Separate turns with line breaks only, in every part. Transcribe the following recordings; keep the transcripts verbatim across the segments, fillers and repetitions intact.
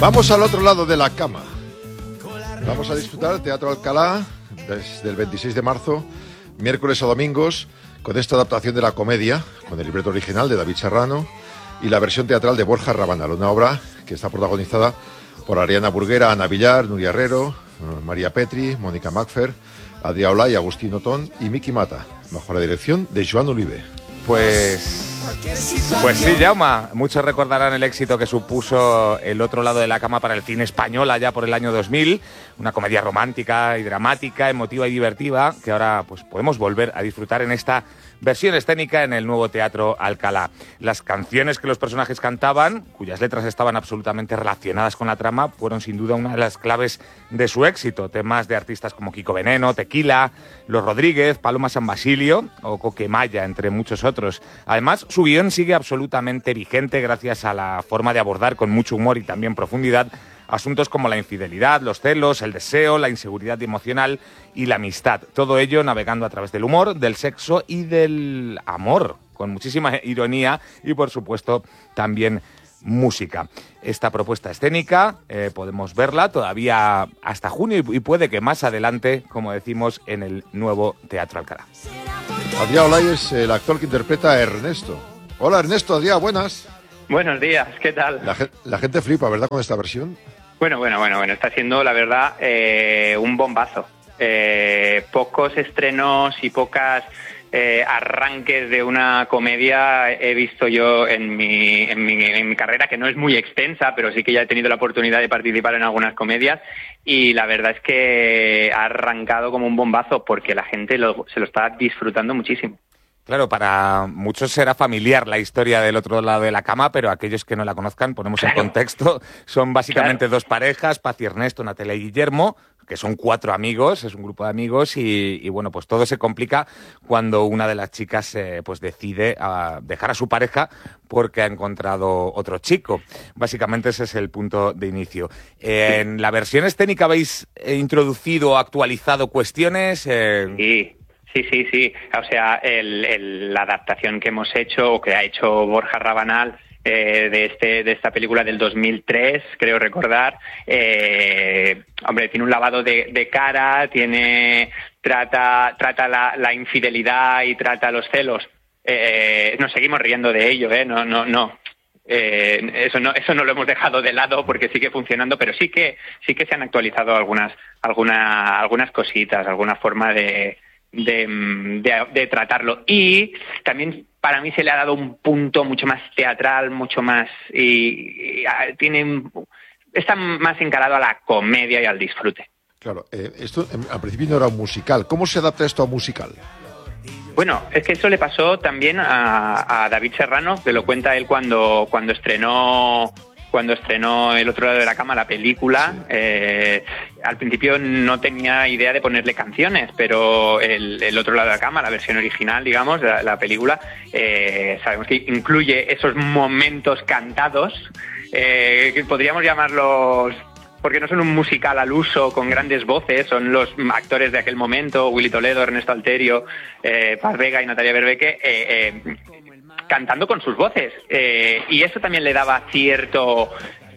Vamos al otro lado de la cama. Vamos a disfrutar Teatro Alcalá desde el veintiséis de marzo, miércoles a domingos, con esta adaptación de la comedia, con el libreto original de David Serrano y la versión teatral de Borja Rabanal, una obra que está protagonizada por Ariana Burguera, Ana Villar, Nuria Herrero, María Petri, Mónica Macfer, Adrià Olay, Agustín Otón y Miki Mata, bajo la dirección de Joan Olive.
Pues... Pues sí, Jaume, muchos recordarán el éxito que supuso El otro lado de la cama para el cine español allá por el año dos mil, una comedia romántica y dramática, emotiva y divertida, que ahora pues podemos volver a disfrutar en esta versión escénica en el nuevo Teatro Alcalá. Las canciones que los personajes cantaban, cuyas letras estaban absolutamente relacionadas con la trama, fueron sin duda una de las claves de su éxito. Temas de artistas como Kiko Veneno, Tequila, Los Rodríguez, Paloma San Basilio o Coquemaya, entre muchos otros. Además, su guión sigue absolutamente vigente gracias a la forma de abordar con mucho humor y también profundidad asuntos como la infidelidad, los celos, el deseo, la inseguridad emocional y la amistad. Todo ello navegando a través del humor, del sexo y del amor, con muchísima ironía y, por supuesto, también música. Esta propuesta escénica eh, podemos verla todavía hasta junio y, y puede que más adelante, como decimos, en el nuevo Teatro Alcalá.
Adrià Olay es el actor que interpreta a Ernesto. Hola Ernesto, Adrià, buenas.
Buenos días, ¿qué tal?
La, la gente flipa, ¿verdad, con esta versión?
Bueno, bueno, bueno, bueno, está siendo, la verdad, eh, un bombazo. Eh, pocos estrenos y pocas eh, arranques de una comedia he visto yo en mi, en, mi, en mi carrera, que no es muy extensa, pero sí que ya he tenido la oportunidad de participar en algunas comedias, y la verdad es que ha arrancado como un bombazo porque la gente lo, se lo está disfrutando muchísimo.
Claro, para muchos será familiar la historia del otro lado de la cama, pero aquellos que no la conozcan, ponemos en contexto, son básicamente claro. dos parejas, Paz y Ernesto, Natalia y Guillermo, que son cuatro amigos, es un grupo de amigos y, y bueno, pues todo se complica cuando una de las chicas eh, pues decide a dejar a su pareja porque ha encontrado otro chico. Básicamente ese es el punto de inicio. Eh, en la versión escénica habéis introducido o actualizado cuestiones. Eh...
Sí. Sí, sí, sí. O sea, el, el, la adaptación que hemos hecho, o que ha hecho Borja Rabanal, eh, de este de esta película del dos mil tres, creo recordar, eh, hombre, tiene un lavado de, de cara, tiene trata trata la, la infidelidad y trata los celos. Eh, nos seguimos riendo de ello, ¿eh? No, no, no. Eh, eso no eso no lo hemos dejado de lado porque sigue funcionando, pero sí que sí que se han actualizado algunas alguna, algunas cositas, alguna forma de De, de, de tratarlo. Y también para mí se le ha dado un punto mucho más teatral, mucho más y, y a, tiene está más encarado a la comedia y al disfrute.
Claro, eh, esto al principio no era un musical. ¿Cómo se adapta esto a musical?
Bueno, es que eso le pasó también a, a David Serrano, que lo cuenta él cuando cuando estrenó cuando estrenó El otro lado de la cama, la película. Sí. Eh, al principio no tenía idea de ponerle canciones, pero el, el otro lado de la cama, la versión original, digamos, de la, la película, eh, sabemos que incluye esos momentos cantados, eh, que podríamos llamarlos, porque no son un musical al uso con grandes voces, son los actores de aquel momento, Willy Toledo, Ernesto Alterio, eh, Paz Vega y Natalia Berbeque, eh, eh, cantando con sus voces, eh, y eso también le daba cierto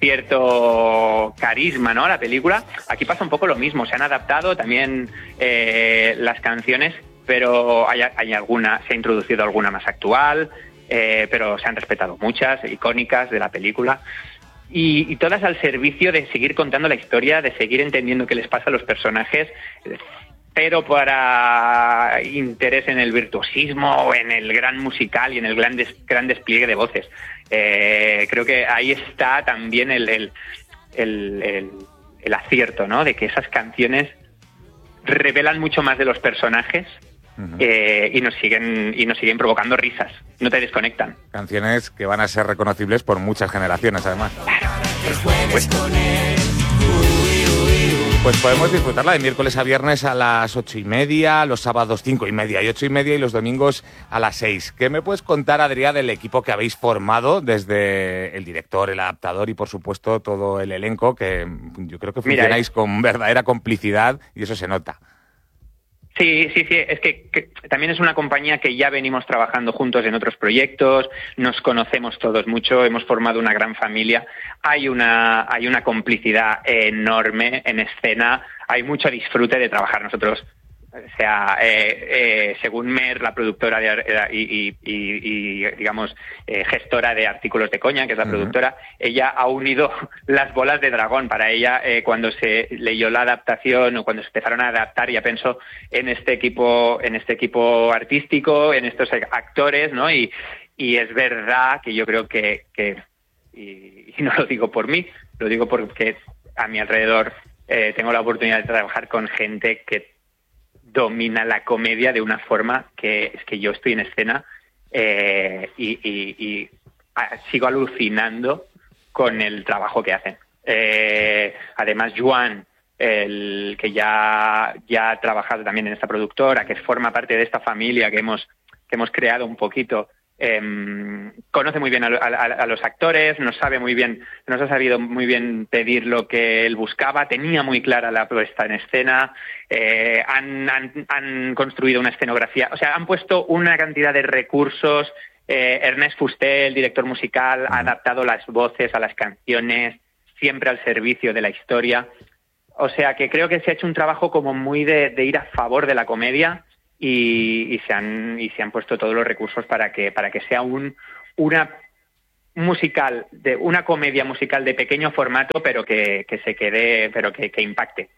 cierto carisma, ¿no?, a la película. Aquí pasa un poco lo mismo, se han adaptado también eh, las canciones, pero hay, hay alguna, se ha introducido alguna más actual, eh, pero se han respetado muchas icónicas de la película. Y, y todas al servicio de seguir contando la historia, de seguir entendiendo qué les pasa a los personajes, pero para interés en el virtuosismo, en el gran musical y en el gran, des, gran despliegue de voces. Eh, creo que ahí está también el, el, el, el, el acierto, ¿no?, de que esas canciones revelan mucho más de los personajes. Uh-huh. eh, y nos siguen y nos siguen provocando risas, no te desconectan.
Canciones que van a ser reconocibles por muchas generaciones, además.
Claro, pues,
pues podemos disfrutarla de miércoles a viernes a las ocho y media, los sábados cinco y media y ocho y media y los domingos a las seis. ¿Qué me puedes contar, Adrià, del equipo que habéis formado, desde el director, el adaptador y, por supuesto, todo el elenco, que yo creo que funcionáis Mira, con verdadera complicidad y eso se nota?
Sí, sí, sí, es que, que también es una compañía que ya venimos trabajando juntos en otros proyectos, nos conocemos todos mucho, hemos formado una gran familia, hay una, hay una complicidad enorme en escena, hay mucho disfrute de trabajar nosotros. O sea, eh, eh, según Mer, la productora de, y, y, y, y, digamos, eh, gestora de Artículos de Coña, que es la uh-huh. productora, ella ha unido las bolas de dragón. Para ella, eh, cuando se leyó la adaptación o cuando se empezaron a adaptar, ya pensó en este equipo, en este equipo artístico, en estos actores, ¿no? Y, y es verdad que yo creo que, que y, y no lo digo por mí, lo digo porque a mi alrededor eh, tengo la oportunidad de trabajar con gente que domina la comedia de una forma que es que yo estoy en escena eh, y, y, y a, sigo alucinando con el trabajo que hacen. Eh, además, Joan, el que ya, ya ha trabajado también en esta productora, que forma parte de esta familia que hemos, que hemos creado un poquito, Eh, conoce muy bien a, a, a los actores, nos sabe muy bien, nos ha sabido muy bien pedir lo que él buscaba, tenía muy clara la puesta en escena, eh, han, han, han construido una escenografía, o sea, han puesto una cantidad de recursos. eh, Ernest Fusté, el director musical, ha adaptado las voces a las canciones, siempre al servicio de la historia. O sea, que creo que se ha hecho un trabajo como muy de, de ir a favor de la comedia. Y, y se han y se han puesto todos los recursos para que para que sea un una musical de una comedia musical de pequeño formato, pero que, que se quede, pero que, que impacte.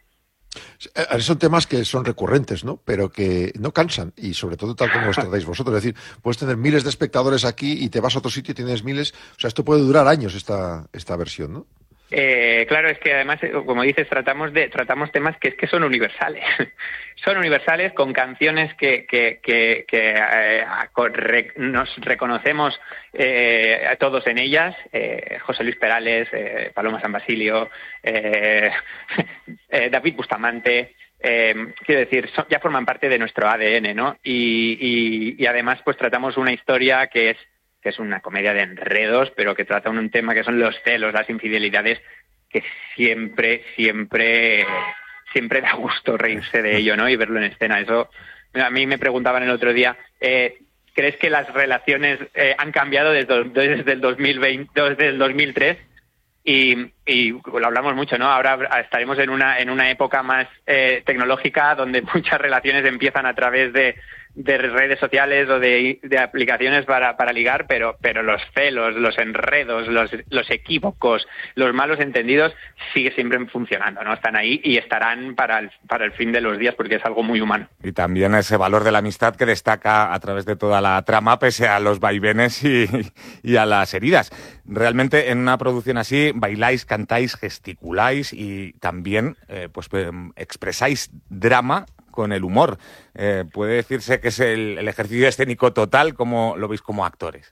Son temas que son recurrentes, ¿no? Pero que no cansan, y sobre todo tal como los tratáis vosotros. Es decir, puedes tener miles de espectadores aquí y te vas a otro sitio y tienes miles. O sea, esto puede durar años, esta esta versión, ¿no?
Eh, claro, es que además, como dices, tratamos de tratamos temas que es que son universales. Son universales, con canciones que, que, que, que eh, corre, nos reconocemos eh, a todos en ellas. Eh, José Luis Perales, eh, Paloma San Basilio, eh, eh, David Bustamante. Eh, quiero decir, son, ya forman parte de nuestro A D N, ¿no? Y, y, y además, pues tratamos una historia que es que es una comedia de enredos, pero que trata un tema que son los celos, las infidelidades, que siempre, siempre, siempre da gusto reírse de ello, ¿no? Y verlo en escena. Eso, a mí me preguntaban el otro día, eh, ¿crees que las relaciones eh, han cambiado desde, desde el dos mil veinte, desde el dos mil tres? Y, y lo hablamos mucho, ¿no? Ahora estaremos en una en una época más eh, tecnológica, donde muchas relaciones empiezan a través de de redes sociales o de, de aplicaciones para, para ligar, pero pero los celos, los enredos, los, los equívocos, los malos entendidos sigue siempre funcionando, ¿no? Están ahí y estarán para el, para el fin de los días, porque es algo muy humano.
Y también ese valor de la amistad que destaca a través de toda la trama, pese a los vaivenes y, y a las heridas. Realmente en una producción así bailáis, cantáis, gesticuláis y también eh, pues expresáis drama con el humor. Eh, ¿Puede decirse que es el, el ejercicio escénico total, como lo veis como actores?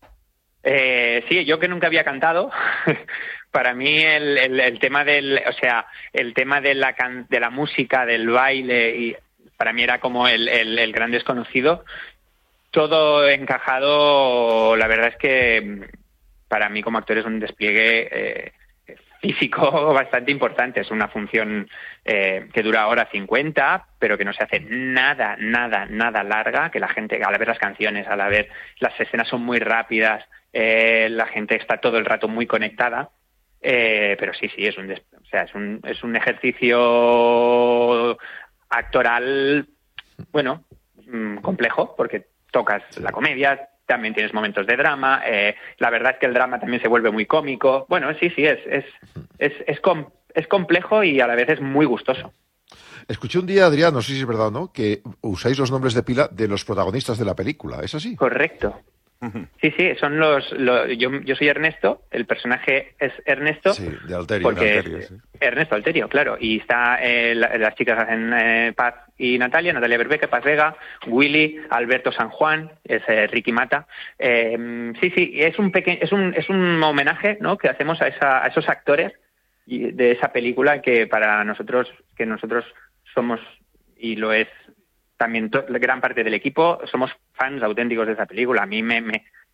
Eh, sí, yo que nunca había cantado, para mí el, el, el tema del, o sea, el tema de la can, de la música, del baile, y para mí era como el, el, el gran desconocido. Todo encajado, la verdad es que para mí como actor es un despliegue eh, físico bastante importante. Es una función eh, que dura hora cincuenta, pero que no se hace nada, nada, nada larga, que la gente, al ver las canciones, al ver las escenas son muy rápidas, eh, la gente está todo el rato muy conectada, eh, pero sí, sí, es un, o sea, es un, es un ejercicio actoral, bueno, complejo, porque tocas la comedia, también tienes momentos de drama, eh, la verdad es que el drama también se vuelve muy cómico. Bueno, sí, sí, es es es es, com, es complejo y a la vez es muy gustoso.
Escuché un día, Adrián, no sé si es verdad o no, que usáis los nombres de pila de los protagonistas de la película, ¿es así?
Correcto. Sí, sí, son los, los yo, yo soy Ernesto, el personaje es Ernesto.
Sí, de Alterio.
Porque
de Alterio, sí.
Ernesto Alterio, claro, y está eh, la, las chicas hacen eh, Paz y Natalia, Natalia Berbeque, Paz Vega, Willy, Alberto San Juan, es eh, Ricky Mata. Eh, sí, sí, es un pequeño, es un es un homenaje, ¿no?, que hacemos a esa a esos actores de esa película, que para nosotros que nosotros somos, y lo es también to- gran parte del equipo, somos fans auténticos de esa película. A mí me, me,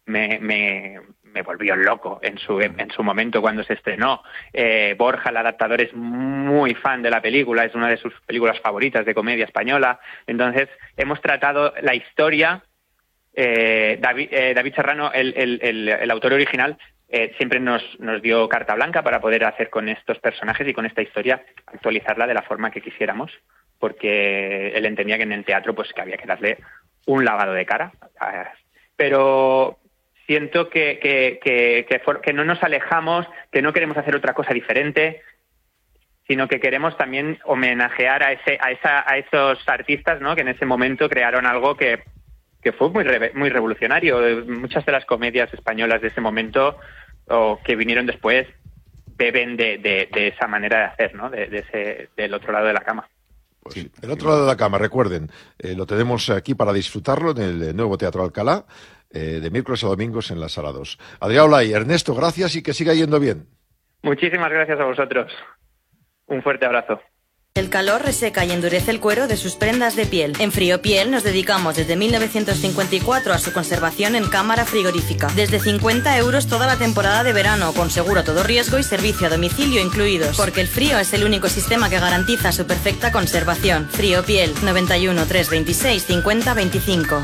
me, me, me volvió loco en su, en su momento cuando se estrenó. Eh, Borja, el adaptador, es muy fan de la película, es una de sus películas favoritas de comedia española. Entonces, hemos tratado la historia. Eh, David, eh, David Serrano, el, el, el, el autor original, eh, siempre nos, nos dio carta blanca para poder hacer con estos personajes y con esta historia, actualizarla de la forma que quisiéramos, porque él entendía que en el teatro pues que había que darle un lavado de cara. Pero siento que, que, que, que, for, que no nos alejamos, que no queremos hacer otra cosa diferente, sino que queremos también homenajear a, ese, a, esa, a esos artistas, ¿no?, que en ese momento crearon algo que que fue muy re, muy revolucionario. Muchas de las comedias españolas de ese momento o que vinieron después beben de, de, de esa manera de hacer, ¿no?, de, de ese, del otro lado de la cama.
Pues sí, el otro lado de la cama, recuerden, eh, lo tenemos aquí para disfrutarlo en el nuevo Teatro Alcalá, eh, de miércoles a domingos en la Sala dos. Adrià Olay, Ernesto, gracias y que siga yendo bien.
Muchísimas gracias a vosotros. Un fuerte abrazo.
El calor reseca y endurece el cuero de sus prendas de piel. En Friopiel nos dedicamos desde mil novecientos cincuenta y cuatro a su conservación en cámara frigorífica. Desde cincuenta euros toda la temporada de verano, con seguro a todo riesgo y servicio a domicilio incluidos. Porque el frío es el único sistema que garantiza su perfecta conservación. Friopiel, noventa y uno, trescientos veintiséis, cincuenta veinticinco.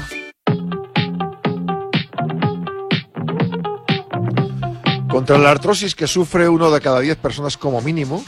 Contra la artrosis, que sufre uno de cada diez personas como mínimo,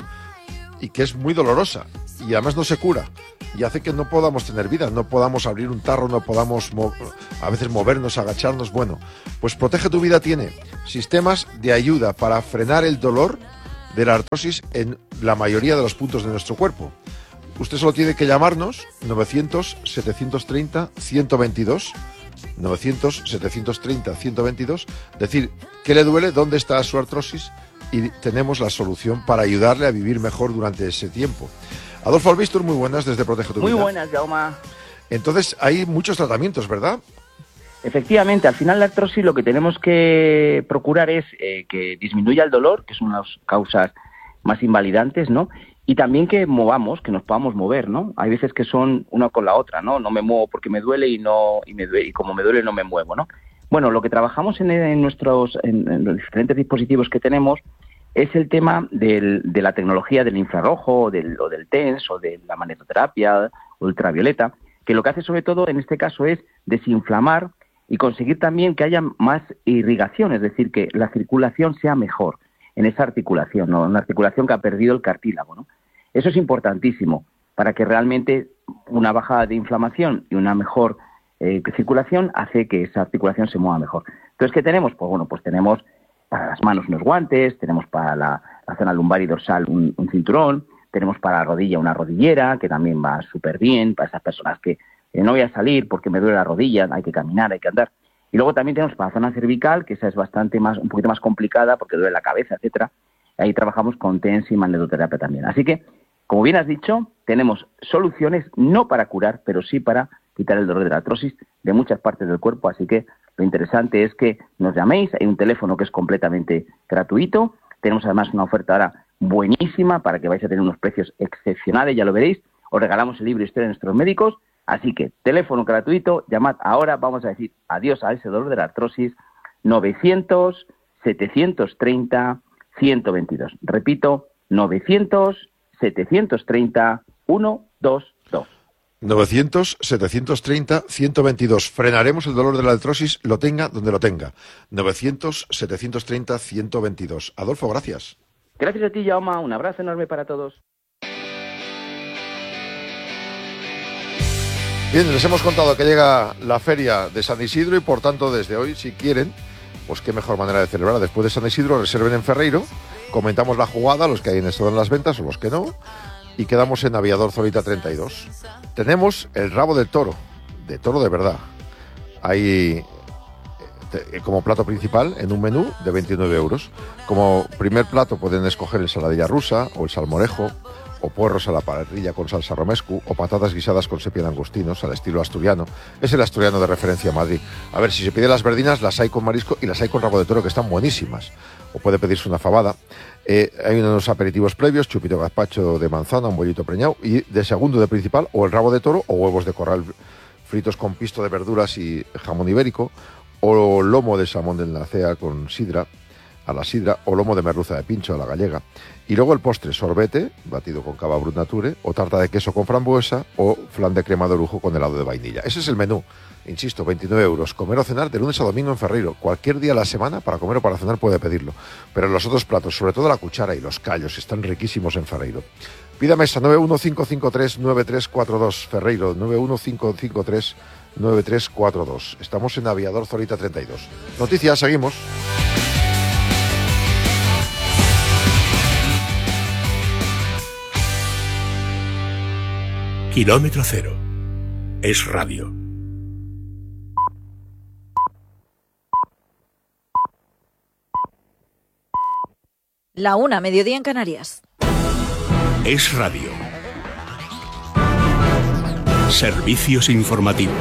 y que es muy dolorosa, y además no se cura, y hace que no podamos tener vida, no podamos abrir un tarro, no podamos a veces movernos, agacharnos. Bueno, pues Protege tu Vida tiene sistemas de ayuda para frenar el dolor de la artrosis en la mayoría de los puntos de nuestro cuerpo. Usted solo tiene que llamarnos novecientos, setecientos treinta, ciento veintidós, novecientos, setecientos treinta, ciento veintidós, decir qué le duele, dónde está su artrosis, y tenemos la solución para ayudarle a vivir mejor durante ese tiempo. Adolfo Albistur, muy buenas desde Protege tu Vida.
Muy buenas, Jaume.
Entonces, hay muchos tratamientos, ¿verdad?
Efectivamente, al final la artrosis lo que tenemos que procurar es eh, que disminuya el dolor, que es una de las causas más invalidantes, ¿no? Y también que movamos, que nos podamos mover, ¿no? Hay veces que son una con la otra, ¿no? No me muevo porque me duele y no y me duele, y como me duele no me muevo, ¿no? Bueno, lo que trabajamos en, en nuestros en, en los diferentes dispositivos que tenemos es el tema del, de la tecnología del infrarrojo, o del, o del TENS, o de la magnetoterapia ultravioleta, que lo que hace sobre todo en este caso es desinflamar y conseguir también que haya más irrigación, es decir, que la circulación sea mejor en esa articulación, ¿no? Una articulación que ha perdido el cartílago, ¿no? Eso es importantísimo para que realmente una bajada de inflamación y una mejor eh, circulación hace que esa articulación se mueva mejor. Entonces, ¿qué tenemos? Pues bueno, pues tenemos para las manos unos guantes, tenemos para la, la zona lumbar y dorsal un, un cinturón, tenemos para la rodilla una rodillera, que también va súper bien para esas personas que eh, no voy a salir porque me duele la rodilla, hay que caminar, hay que andar. Y luego también tenemos para la zona cervical, que esa es bastante más, un poquito más complicada porque duele la cabeza, etcétera. Ahí trabajamos con TENS y magnetoterapia también. Así que, como bien has dicho, tenemos soluciones no para curar, pero sí para quitar el dolor de la artrosis de muchas partes del cuerpo. Así que lo interesante es que nos llaméis, hay un teléfono que es completamente gratuito, tenemos además una oferta ahora buenísima para que vais a tener unos precios excepcionales, ya lo veréis, os regalamos el libro Historia de nuestros médicos, así que teléfono gratuito, llamad ahora, vamos a decir adiós a ese dolor de la artrosis, novecientos, setecientos treinta, ciento veintidós. Repito, novecientos, setecientos treinta, ciento veintidós.
novecientos, setecientos treinta, ciento veintidós. Frenaremos el dolor de la artrosis, lo tenga donde lo tenga. novecientos, setecientos treinta, ciento veintidós. Adolfo, gracias.
Gracias a ti, Jaume. Un abrazo enorme para todos.
Bien, les hemos contado que llega la feria de San Isidro y, por tanto, desde hoy, si quieren, pues qué mejor manera de celebrar. Después de San Isidro, reserven en Ferreiro, comentamos la jugada, los que hay en esto en las ventas o los que no, y quedamos en Aviador Zorita treinta y dos. Tenemos el rabo de toro, de toro de verdad. Hay eh, como plato principal en un menú de veintinueve euros. Como primer plato pueden escoger ensaladilla rusa o el salmorejo, o puerros a la parrilla con salsa romescu, o patatas guisadas con sepia langostinos al estilo asturiano. Es el asturiano de referencia a Madrid. A ver, si se pide las verdinas, las hay con marisco y las hay con rabo de toro, que están buenísimas. O puede pedirse una fabada. Eh, hay unos aperitivos previos, chupito gazpacho de manzana, un bollito preñado, y de segundo de principal, o el rabo de toro, o huevos de corral fritos con pisto de verduras y jamón ibérico, o lomo de salmón de nacea con sidra, a la sidra, o lomo de merluza de pincho a la gallega. Y luego el postre, sorbete, batido con cava Brut Nature, o tarta de queso con frambuesa, o flan de crema de orujo con helado de vainilla. Ese es el menú. Insisto, veintinueve euros. Comer o cenar de lunes a domingo en Ferreiro. Cualquier día a la semana, para comer o para cenar, puede pedirlo. Pero los otros platos, sobre todo la cuchara y los callos, están riquísimos en Ferreiro. Pida mesa nueve uno cinco cinco tres nueve tres cuatro dos, Ferreiro, nueve uno cinco cinco tres nueve tres cuatro dos. Estamos en Aviador Zorita treinta y dos. Noticias, seguimos.
Kilómetro Cero. Es radio.
La una, mediodía en Canarias.
Es radio. Servicios informativos.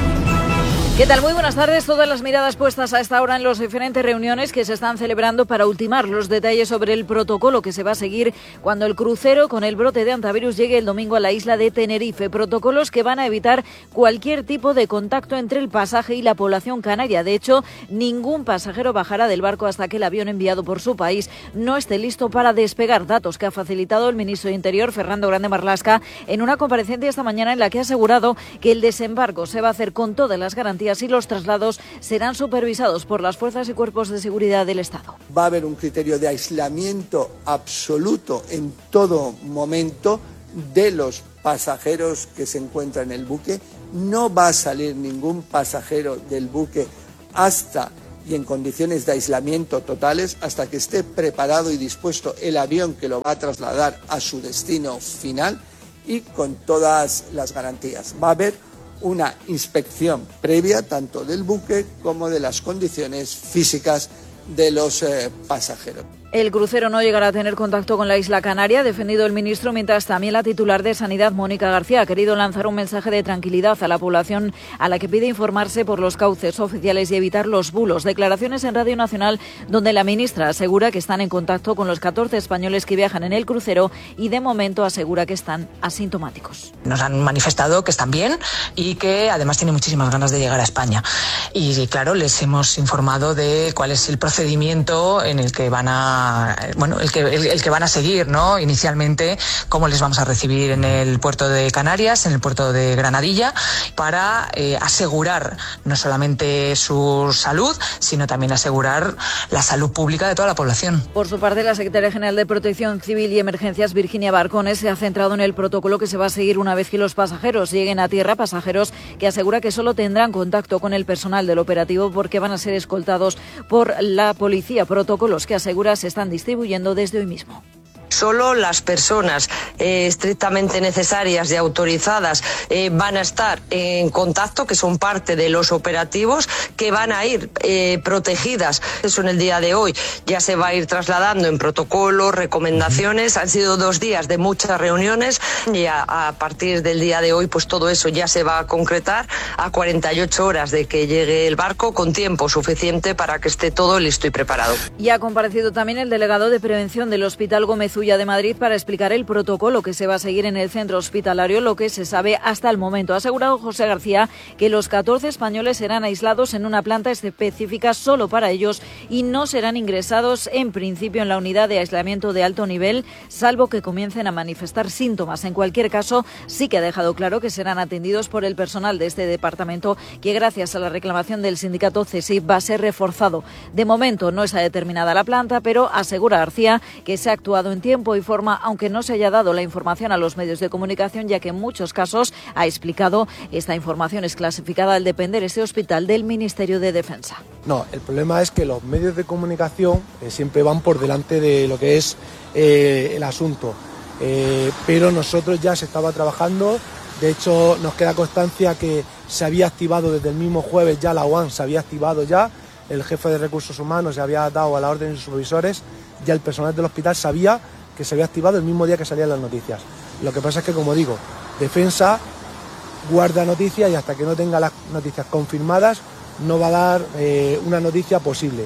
¿Qué tal? Muy buenas tardes. Todas las miradas puestas a esta hora en las diferentes reuniones que se están celebrando para ultimar los detalles sobre el protocolo que se va a seguir cuando el crucero con el brote de hantavirus llegue el domingo a la isla de Tenerife. Protocolos que van a evitar cualquier tipo de contacto entre el pasaje y la población canaria. De hecho, ningún pasajero bajará del barco hasta que el avión enviado por su país no esté listo para despegar. Datos que ha facilitado el ministro de Interior, Fernando Grande Marlaska, en una comparecencia esta mañana en la que ha asegurado que el desembarco se va a hacer con todas las garantías y los traslados serán supervisados por las fuerzas y cuerpos de seguridad del Estado.
Va a haber un criterio de aislamiento absoluto en todo momento de los pasajeros que se encuentran en el buque. No va a salir ningún pasajero del buque hasta y en condiciones de aislamiento totales hasta que esté preparado y dispuesto el avión que lo va a trasladar a su destino final y con todas las garantías. Va a haber una inspección previa tanto del buque como de las condiciones físicas de los eh, pasajeros.
El crucero no llegará a tener contacto con la isla Canaria, ha defendido el ministro, mientras también la titular de Sanidad, Mónica García, ha querido lanzar un mensaje de tranquilidad a la población a la que pide informarse por los cauces oficiales y evitar los bulos. Declaraciones en Radio Nacional donde la ministra asegura que están en contacto con los catorce españoles que viajan en el crucero y de momento asegura que están asintomáticos.
Nos han manifestado que están bien y que además tienen muchísimas ganas de llegar a España. Y claro, les hemos informado de cuál es el procedimiento en el que van a bueno, el que, el, el que van a seguir, ¿no? Inicialmente, cómo les vamos a recibir en el puerto de Canarias, en el puerto de Granadilla, para eh, asegurar no solamente su salud, sino también asegurar la salud pública de toda la población.
Por su parte, la secretaria general de Protección Civil y Emergencias, Virginia Barcones, se ha centrado en el protocolo que se va a seguir una vez que los pasajeros lleguen a tierra, pasajeros que asegura que solo tendrán contacto con el personal del operativo porque van a ser escoltados por la policía. Protocolos que asegura se están distribuyendo desde hoy mismo.
Solo las personas eh, estrictamente necesarias y autorizadas eh, van a estar en contacto, que son parte de los operativos, que van a ir eh, protegidas. Eso en el día de hoy ya se va a ir trasladando en protocolos, recomendaciones. Han sido dos días de muchas reuniones y a, a partir del día de hoy pues todo eso ya se va a concretar a cuarenta y ocho horas de que llegue el barco, con tiempo suficiente para que esté todo listo y preparado.
Y ha comparecido también el delegado de prevención del Hospital Gómez Ulla de Madrid para explicar el protocolo que se va a seguir en el centro hospitalario, lo que se sabe hasta el momento. Ha asegurado José García que los catorce españoles serán aislados en una planta específica solo para ellos y no serán ingresados en principio en la unidad de aislamiento de alto nivel, salvo que comiencen a manifestar síntomas. En cualquier caso, sí que ha dejado claro que serán atendidos por el personal de este departamento, que gracias a la reclamación del sindicato C S I va a ser reforzado. De momento no está determinada la planta, pero asegura García que se ha actuado en tiempo y forma, aunque no se haya dado la información a los medios de comunicación, ya que en muchos casos, ha explicado, esta información es clasificada al depender ese hospital del Ministerio de Defensa.
No, el problema es que los medios de comunicación eh, siempre van por delante de lo que es eh, el asunto, eh, pero nosotros ya se estaba trabajando. De hecho, nos queda constancia que se había activado desde el mismo jueves ya la U A N, se había activado ya, el jefe de recursos humanos se había dado a la orden de sus supervisores, ya el personal del hospital sabía que se había activado el mismo día que salían las noticias. Lo que pasa es que, como digo, Defensa guarda noticias y hasta que no tenga las noticias confirmadas no va a dar eh, una noticia posible.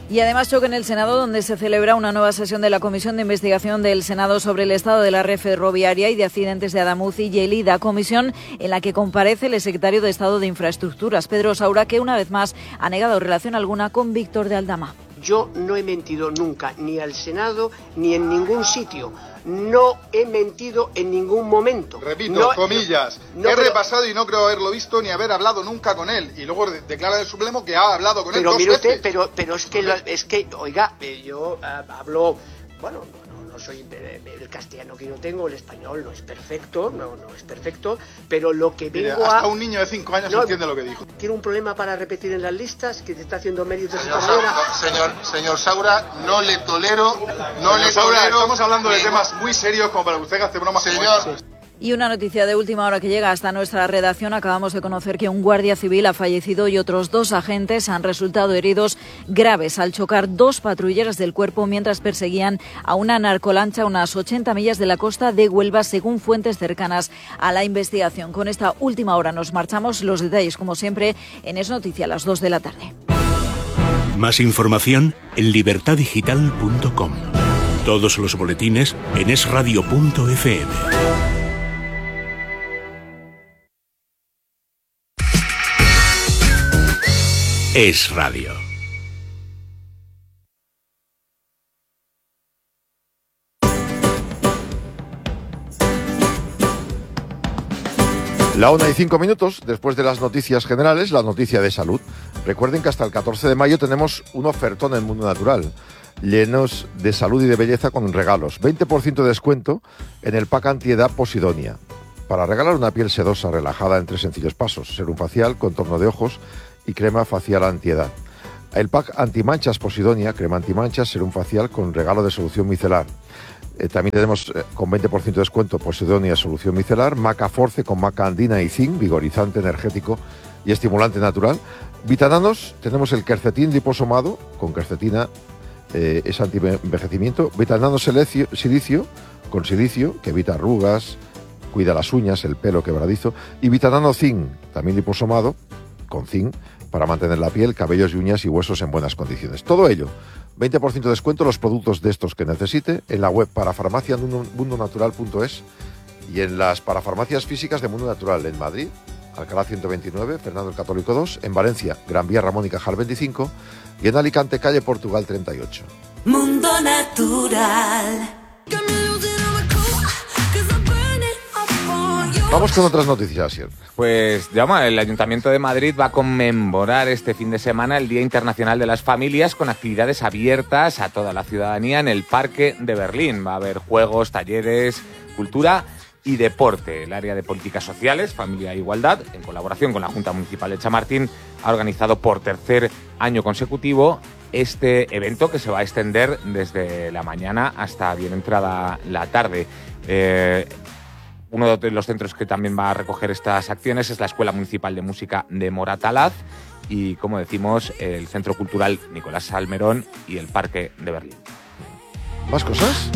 Y además choque en el Senado, donde se celebra una nueva sesión de la Comisión de Investigación del Senado sobre el estado de la red ferroviaria y de accidentes de Adamuz y Lleida, comisión en la que comparece el secretario de Estado de Infraestructuras, Pedro Saura, que una vez más ha negado relación alguna con Víctor de Aldama.
Yo no he mentido nunca, ni al Senado, ni en ningún sitio. No he mentido en ningún momento.
Repito,
no,
comillas,
no, no,
he
pero,
repasado y no creo haberlo visto ni haber hablado nunca con él. Y luego declara el Supremo que ha hablado con
pero
él dos
mire usted,
veces.
Pero, pero es que, lo, es que oiga, yo uh, hablo, bueno, no, no soy, el castellano que yo tengo, el español no es perfecto, no, no es perfecto, pero lo que vengo
Mire, hasta
a...
un niño de cinco años no, entiende lo que dijo.
¿Tiene un problema para repetir en las listas que te está haciendo méritos de
Señor,
esta manera?
señor, señor Saura, no le tolero, no señor le Saura, tolero... Estamos hablando de temas muy serios como para que usted hace bromas. Señor... Como esta.
Y una noticia de última hora que llega hasta nuestra redacción. Acabamos de conocer que un guardia civil ha fallecido y otros dos agentes han resultado heridos graves al chocar dos patrulleras del cuerpo mientras perseguían a una narcolancha a unas ochenta millas de la costa de Huelva, según fuentes cercanas a la investigación. Con esta última hora nos marchamos. Los detalles, como siempre, en Es Noticia a las dos de la tarde.
Más información en libertad digital punto com. Todos los boletines en es radio punto efe eme. Es Radio.
La una y cinco minutos, después de las noticias generales, la noticia de salud. Recuerden que hasta el catorce de mayo tenemos un ofertón en el Mundo Natural, llenos de salud y de belleza con regalos. veinte por ciento de descuento en el pack antiedad Posidonia, para regalar una piel sedosa, relajada en tres sencillos pasos: serum facial, contorno de ojos y crema facial antiedad. El pack antimanchas Posidonia, crema antimanchas, serum facial con regalo de solución micelar. Eh, también tenemos eh, con veinte por ciento de descuento Posidonia solución micelar, Maca Force con maca andina y zinc, vigorizante, energético y estimulante natural. Vitananos, tenemos el quercetín liposomado con quercetina, eh, es anti-envejecimiento. Vitananos silicio, silicio con silicio, que evita arrugas, cuida las uñas, el pelo quebradizo. Y Vitanano zinc, también liposomado con zinc, para mantener la piel, cabellos y uñas y huesos en buenas condiciones. Todo ello, veinte por ciento de descuento los productos de estos que necesite en la web parafarmacia mundo natural punto es y en las parafarmacias físicas de Mundo Natural en Madrid, Alcalá ciento veintinueve, Fernando el Católico dos, en Valencia, Gran Vía Ramón y Cajal veinticinco y en Alicante, calle Portugal treinta y ocho.
Mundo Natural.
Vamos con otras noticias, Asier.
Pues, llama, el Ayuntamiento de Madrid va a conmemorar este fin de semana el Día Internacional de las Familias con actividades abiertas a toda la ciudadanía en el Parque de Berlín. Va a haber juegos, talleres, cultura y deporte. El área de políticas sociales, familia e igualdad, en colaboración con la Junta Municipal de Chamartín, ha organizado por tercer año consecutivo este evento que se va a extender desde la mañana hasta bien entrada la tarde. Eh, Uno de los centros que también va a recoger estas acciones es la Escuela Municipal de Música de Moratalaz y, como decimos, el Centro Cultural Nicolás Salmerón y el Parque de Berlín.
¿Más cosas?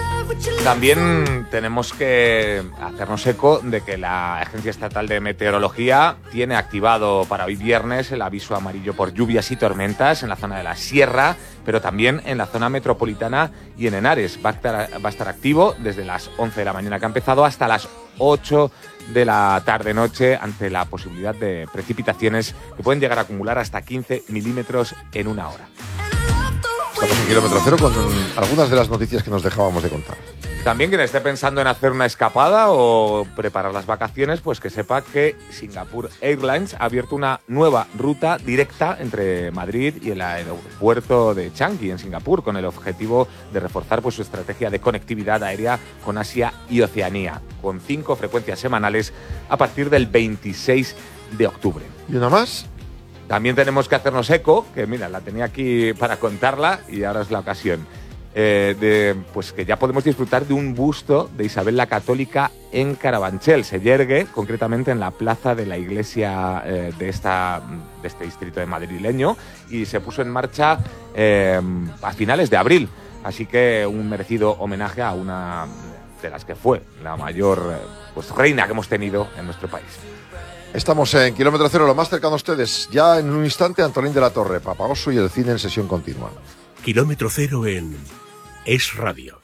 También tenemos que hacernos eco de que la Agencia Estatal de Meteorología tiene activado para hoy viernes el aviso amarillo por lluvias y tormentas en la zona de la Sierra, pero también en la zona metropolitana y en Henares. Va a estar, va a estar activo desde las once de la mañana que ha empezado hasta las ocho de la tarde-noche, ante la posibilidad de precipitaciones que pueden llegar a acumular hasta quince milímetros en una hora.
Estamos en Kilómetro Cero con algunas de las noticias que nos dejábamos de contar.
También quien esté pensando en hacer una escapada o preparar las vacaciones, pues que sepa que Singapore Airlines ha abierto una nueva ruta directa entre Madrid y el aeropuerto de Changi, en Singapur, con el objetivo de reforzar pues su estrategia de conectividad aérea con Asia y Oceanía, con cinco frecuencias semanales a partir del veintiséis de octubre.
¿Y una más?
También tenemos que hacernos eco, que mira, la tenía aquí para contarla y ahora es la ocasión, eh, de pues que ya podemos disfrutar de un busto de Isabel la Católica en Carabanchel. Se yergue concretamente en la plaza de la iglesia eh, de, esta, de este distrito de madrileño y se puso en marcha eh, a finales de abril. Así que un merecido homenaje a una de las que fue la mayor eh, pues, reina que hemos tenido en nuestro país.
Estamos en Kilómetro Cero, lo más cercano a ustedes. Ya en un instante, Antolín de la Torre, Papa Oso y el cine en sesión continua.
Kilómetro Cero en Es Radio.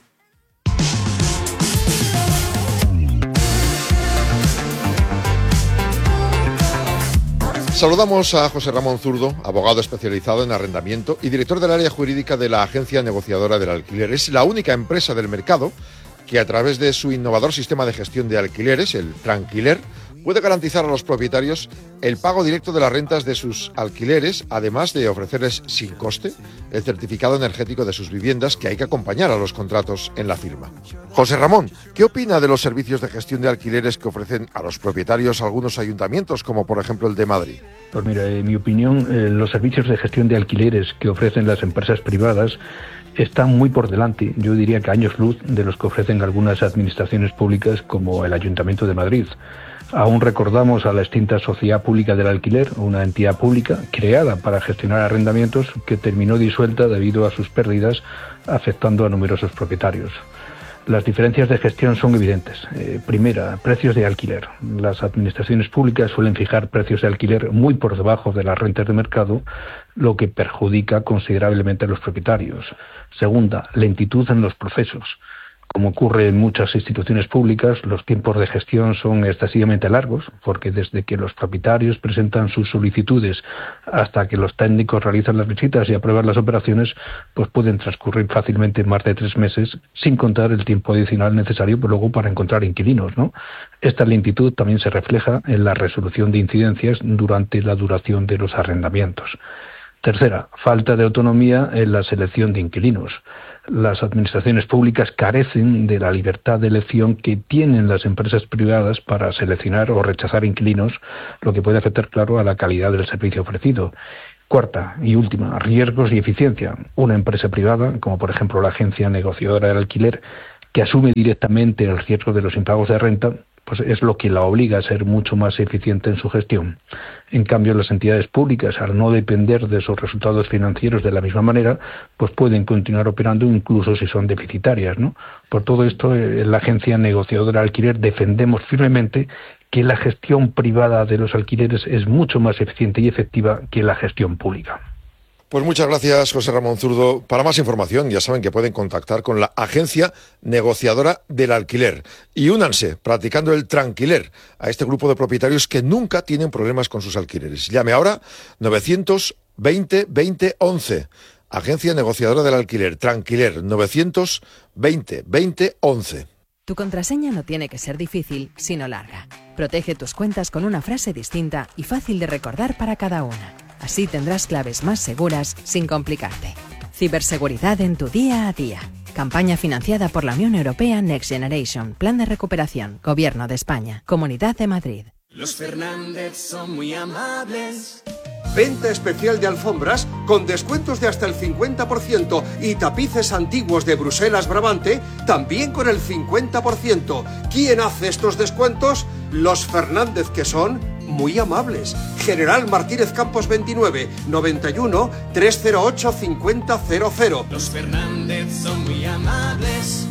Saludamos a José Ramón Zurdo, abogado especializado en arrendamiento y director del área jurídica de la Agencia Negociadora del Alquiler. Es la única empresa del mercado que, a través de su innovador sistema de gestión de alquileres, el Tranquiler, puede garantizar a los propietarios el pago directo de las rentas de sus alquileres, además de ofrecerles sin coste el certificado energético de sus viviendas, que hay que acompañar a los contratos en la firma. José Ramón, ¿qué opina de los servicios de gestión de alquileres que ofrecen a los propietarios algunos ayuntamientos, como por ejemplo el de Madrid?
Pues mira, en mi opinión, eh, los servicios de gestión de alquileres que ofrecen las empresas privadas están muy por delante, yo diría que años luz, de los que ofrecen algunas administraciones públicas como el Ayuntamiento de Madrid. Aún recordamos a la extinta Sociedad Pública del Alquiler, una entidad pública creada para gestionar arrendamientos que terminó disuelta debido a sus pérdidas, afectando a numerosos propietarios. Las diferencias de gestión son evidentes. Eh, primera, precios de alquiler. Las administraciones públicas suelen fijar precios de alquiler muy por debajo de las rentas de mercado, lo que perjudica considerablemente a los propietarios. Segunda, lentitud en los procesos. Como ocurre en muchas instituciones públicas, los tiempos de gestión son excesivamente largos, porque desde que los propietarios presentan sus solicitudes hasta que los técnicos realizan las visitas y aprueban las operaciones, pues pueden transcurrir fácilmente más de tres meses, sin contar el tiempo adicional necesario pues, luego para encontrar inquilinos, ¿no? Esta lentitud también se refleja en la resolución de incidencias durante la duración de los arrendamientos. Tercera, falta de autonomía en la selección de inquilinos. Las administraciones públicas carecen de la libertad de elección que tienen las empresas privadas para seleccionar o rechazar inquilinos, lo que puede afectar, claro, a la calidad del servicio ofrecido. Cuarta y última, riesgos y eficiencia. Una empresa privada, como por ejemplo la Agencia Negociadora del Alquiler, que asume directamente el riesgo de los impagos de renta, pues es lo que la obliga a ser mucho más eficiente en su gestión. En cambio, las entidades públicas, al no depender de sus resultados financieros de la misma manera, pues pueden continuar operando incluso si son deficitarias, ¿no? Por todo esto, en la Agencia Negociadora del Alquiler defendemos firmemente que la gestión privada de los alquileres es mucho más eficiente y efectiva que la gestión pública.
Pues muchas gracias, José Ramón Zurdo. Para más información, ya saben que pueden contactar con la Agencia Negociadora del Alquiler. Y únanse, practicando el Tranquiler, a este grupo de propietarios que nunca tienen problemas con sus alquileres. Llame ahora novecientos veinte veinte once. Agencia Negociadora del Alquiler, Tranquiler, novecientos veinte veinte once.
Tu contraseña no tiene que ser difícil, sino larga. Protege tus cuentas con una frase distinta y fácil de recordar para cada una. Así tendrás claves más seguras sin complicarte. Ciberseguridad en tu día a día. Campaña financiada por la Unión Europea Next Generation. Plan de recuperación. Gobierno de España. Comunidad de Madrid.
Los Fernández son muy amables.
Venta especial de alfombras con descuentos de hasta el cincuenta por ciento y tapices antiguos de Bruselas Brabante también con el cincuenta por ciento. ¿Quién hace estos descuentos? Los Fernández, que son muy amables. General Martínez Campos veintinueve, noventa y uno, trescientos ocho, cincuenta cero cero.
Los Fernández son muy amables.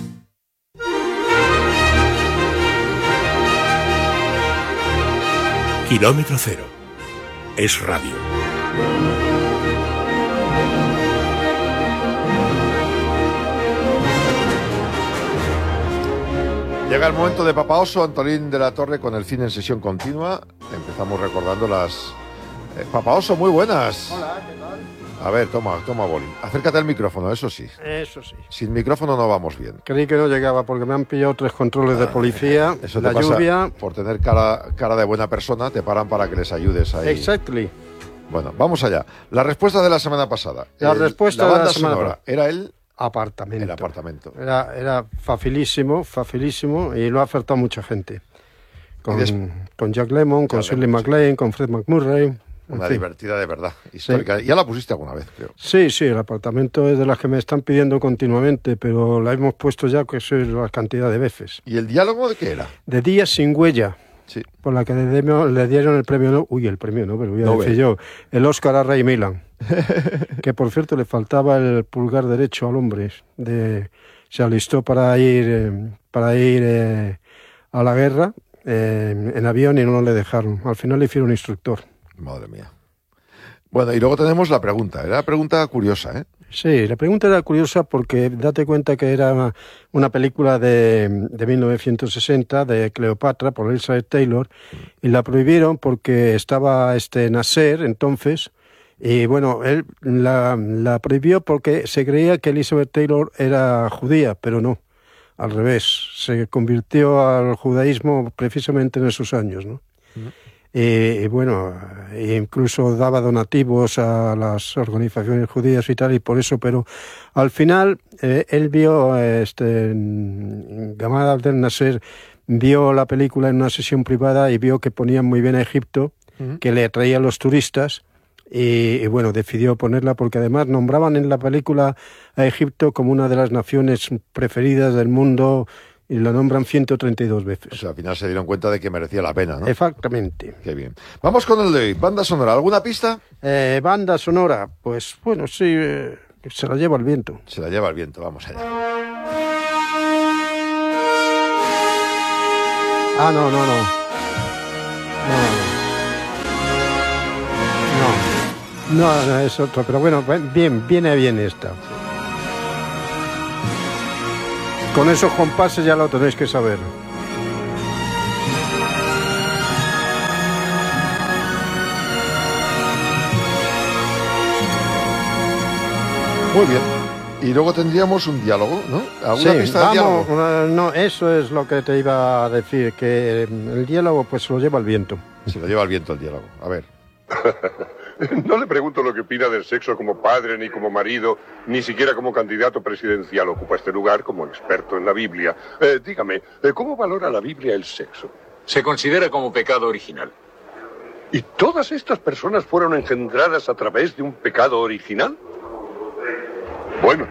Kilómetro Cero. Es radio.
Llega el momento de Papa Oso, Antolín de la Torre con el cine en sesión continua. Empezamos recordando las... Eh, Papa Oso, muy buenas.
Hola, ¿qué tal?
A ver, toma, toma boli. Acércate al micrófono, eso sí.
Eso sí.
Sin micrófono no vamos bien.
Creí que no llegaba porque me han pillado tres controles de policía.
Eso
la
te pasa
lluvia.
Por tener cara, cara de buena persona, te paran para que les ayudes ahí.
Exactly.
Bueno, vamos allá. La respuesta de la semana pasada.
La
el,
respuesta
la
de
banda
la semana
sonora.
pasada.
Era el
apartamento.
El apartamento.
Era, era facilísimo, facilísimo y lo ha acertado mucha gente. Con, des... con Jack Lemmon, con Shirley MacLaine, con Fred McMurray.
Una divertida de verdad, histórica. Sí. Ya la pusiste alguna vez, creo.
Sí, sí, el apartamento es de las que me están pidiendo continuamente, pero la hemos puesto ya, que eso es la cantidad de veces.
¿Y el diálogo de qué era?
De Días sin huella.
Sí.
Por la que le, le dieron el premio, no, uy, el premio no, pero voy a
no
decir
ve.
yo, el Oscar a Ray Milland. Que por cierto le faltaba el pulgar derecho al hombre, de
se alistó para ir, eh, para ir eh, a la guerra eh, en avión y no le dejaron. Al final le hicieron instructor.
Madre mía. Bueno, y luego tenemos la pregunta. Era una pregunta curiosa, ¿eh?
Sí, la pregunta era curiosa porque date cuenta que era una, una película de, de mil novecientos sesenta de Cleopatra por Elizabeth Taylor y la prohibieron porque estaba este Nasser entonces y bueno, él la, la prohibió porque se creía que Elizabeth Taylor era judía, pero no, al revés, se convirtió al judaísmo precisamente en esos años, ¿no? Uh-huh. Y, y bueno, incluso daba donativos a las organizaciones judías y tal, y por eso, pero al final eh, él vio, este, Gamal Abdel Nasser vio la película en una sesión privada y vio que ponían muy bien a Egipto, uh-huh. que le atraía a los turistas, y, y bueno, decidió ponerla porque además nombraban en la película a Egipto como una de las naciones preferidas del mundo, y lo nombran ciento treinta y dos veces.
O sea, al final se dieron cuenta de que merecía la pena, ¿no?
Exactamente.
Qué bien. Vamos con el de hoy. Banda sonora. ¿Alguna pista?
Eh, banda sonora. Pues, bueno, sí, eh, se la lleva el viento.
Se la lleva el viento. Vamos allá.
Ah, no, no, no. No, no. No, no, es otro. Pero bueno, bien, viene bien esta. Con esos compases ya lo tenéis que saber.
Muy bien. Y luego tendríamos un diálogo, ¿no? ¿Alguna
sí,
pista de
vamos,
diálogo?
No, eso es lo que te iba a decir, que el diálogo pues se lo lleva el viento.
Se lo lleva el viento el diálogo. A ver.
No le pregunto lo que opina del sexo como padre, ni como marido, ni siquiera como candidato presidencial. Ocupa este lugar como experto en la Biblia. Eh, dígame, ¿cómo valora la Biblia el sexo?
Se considera como pecado original.
¿Y todas estas personas fueron engendradas a través de un pecado original? Bueno,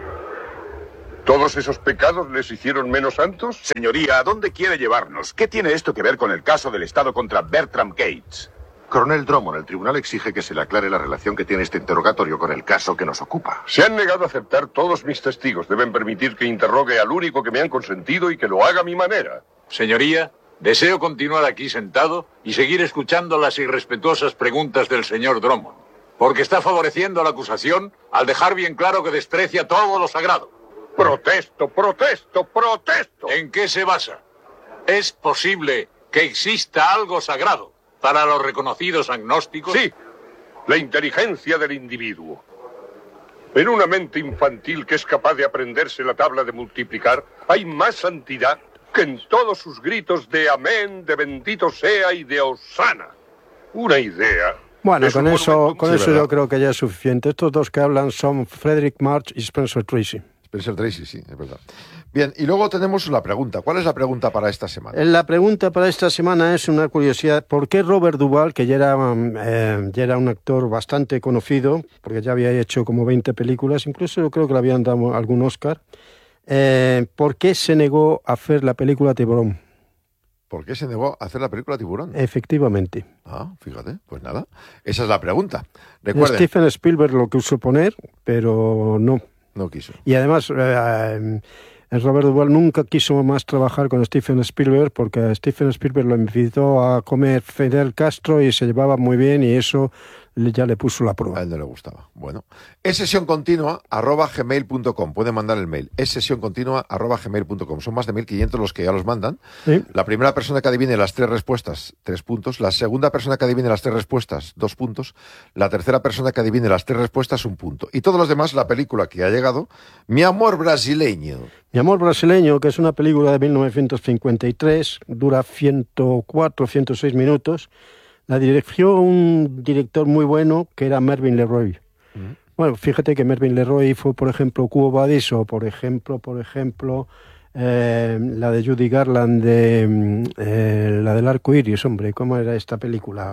¿todos esos pecados les hicieron menos santos?
Señoría, ¿a dónde quiere llevarnos? ¿Qué tiene esto que ver con el caso del Estado contra Bertram Gates?
Coronel Drummond, el tribunal exige que se le aclare la relación que tiene este interrogatorio con el caso que nos ocupa.
Se han negado a aceptar todos mis testigos. Deben permitir que interrogue al único que me han consentido y que lo haga a mi manera.
Señoría, deseo continuar aquí sentado y seguir escuchando las irrespetuosas preguntas del señor Drummond, porque está favoreciendo a la acusación al dejar bien claro que desprecia todo lo sagrado.
Protesto, protesto, protesto.
¿En qué se basa? ¿Es posible que exista algo sagrado para los reconocidos agnósticos?
Sí, la inteligencia del individuo. En una mente infantil que es capaz de aprenderse la tabla de multiplicar, hay más santidad que en todos sus gritos de amén, de bendito sea y de hosana. Una idea.
Bueno, con eso, con eso yo creo que ya es suficiente. Estos dos que hablan son Frederick March y Spencer Tracy.
Spencer Tracy, sí, es verdad. Bien, y luego tenemos una pregunta. ¿Cuál es la pregunta para esta semana?
La pregunta para esta semana es una curiosidad. ¿Por qué Robert Duvall, que ya era, eh, ya era un actor bastante conocido, porque ya había hecho como veinte películas, incluso yo creo que le habían dado algún Oscar, eh, ¿por qué se negó a hacer la película Tiburón?
¿Por qué se negó a hacer la película Tiburón?
Efectivamente.
Ah, fíjate, pues nada. Esa es la pregunta. Recuerden.
Stephen Spielberg lo quiso poner, pero no.
No quiso.
Y además, eh, Robert Duvall nunca quiso más trabajar con Stephen Spielberg porque Stephen Spielberg lo invitó a comer Fidel Castro y se llevaba muy bien y eso ya le puso la prueba.
A él no le gustaba. Bueno, es sesión continua arroba gmail punto com. Pueden mandar el mail. Es sesión continua arroba gmail punto com. Son más de mil quinientos los que ya los mandan. ¿Sí? La primera persona que adivine las tres respuestas, tres puntos. La segunda persona que adivine las tres respuestas, dos puntos. La tercera persona que adivine las tres respuestas, un punto. Y todos los demás, la película que ha llegado, Mi amor brasileño.
Mi amor brasileño, que es una película de mil novecientos cincuenta y tres, dura ciento cuatro, ciento seis minutos. La dirigió un director muy bueno que era Mervyn LeRoy. Uh-huh. Bueno, fíjate que Mervyn LeRoy fue, por ejemplo, Quo Vadis o, por ejemplo, por ejemplo, eh, la de Judy Garland, de, eh, la del arco iris, hombre, ¿cómo era esta película?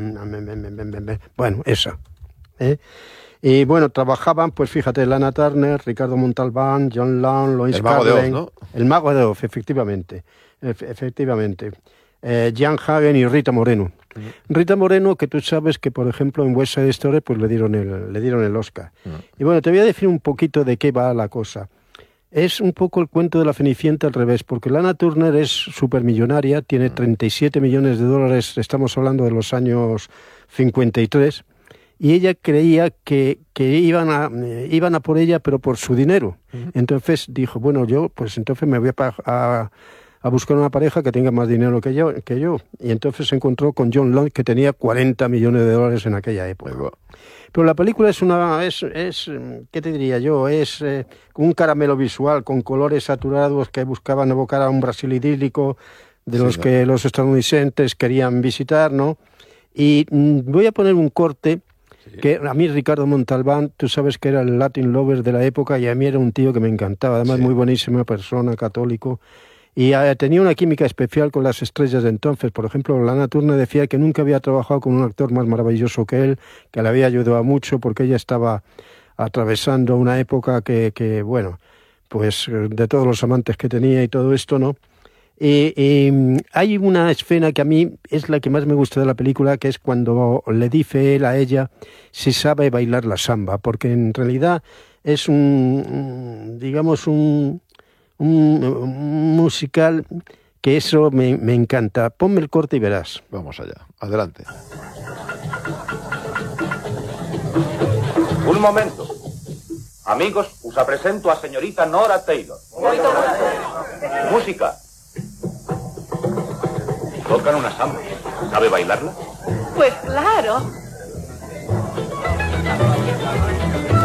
Bueno, esa. ¿eh? Y bueno, trabajaban, pues fíjate, Lana Turner, Ricardo Montalbán, John Long, Lois Carlin. El Mago de Oz, ¿no? El Mago de Oz, efectivamente. Efe- efectivamente. Eh, Jan Hagen y Rita Moreno. Uh-huh. Rita Moreno, que tú sabes que, por ejemplo, en West Side Story pues le dieron el, le dieron el Oscar. Uh-huh. Y bueno, te voy a decir un poquito de qué va la cosa. es un poco el cuento de la Cenicienta al revés, porque Lana Turner es supermillonaria, tiene treinta y siete millones de dólares, estamos hablando de los años cincuenta y tres, y ella creía que, que iban, a, eh, iban a por ella, pero por su dinero. Uh-huh. Entonces dijo, bueno, yo pues entonces me voy a, a, a buscar una pareja que tenga más dinero que yo, que yo. Y entonces se encontró con John Locke, que tenía cuarenta millones de dólares en aquella época. Uh-huh. Pero la película es una, es, es ¿qué te diría yo? Es eh, un caramelo visual con colores saturados que buscaban evocar a un Brasil idílico de sí, los claro. que los estadounidenses querían visitar, ¿no? Y mm, voy a poner un corte sí. que a mí Ricardo Montalbán, tú sabes que era el Latin Lover de la época y a mí era un tío que me encantaba, además sí. muy buenísima persona, católico. Y uh, tenía una química especial con las estrellas de entonces. Por ejemplo, Lana Turner decía que nunca había trabajado con un actor más maravilloso que él, que le había ayudado mucho porque ella estaba atravesando una época que, que bueno, pues de todos los amantes que tenía y todo esto, ¿no? Y, y hay una escena que a mí es la que más me gusta de la película, que es cuando le dice él a ella si sabe bailar la samba, porque en realidad es un, digamos, un... Un, un musical que eso me, me encanta. Ponme el corte y verás.
Vamos allá. Adelante.
Un momento. Amigos, os presento a señorita Nora Taylor. Música. Tocan una samba. ¿Sabe bailarla?
Pues claro.